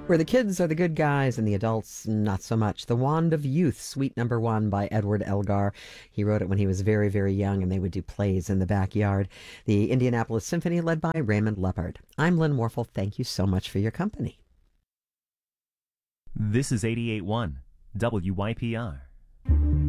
where the kids are the good guys and the adults not so much. The Wand of Youth, Suite Number 1 by Edward Elgar. He wrote it when he was very, very young, and they would do plays in the backyard. The Indianapolis Symphony, led by Raymond Leppard. I'm Lynn Warfel. Thank you so much for your company. This is 88.1 WYPR.